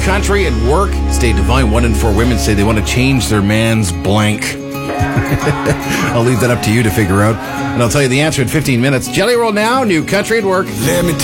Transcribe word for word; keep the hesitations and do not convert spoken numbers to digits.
country at work. State Divine, one in four women say they want to change their man's blank. I'll leave that up to you to figure out. And I'll tell you the answer in fifteen minutes. Jelly Roll now, new country at work. Let me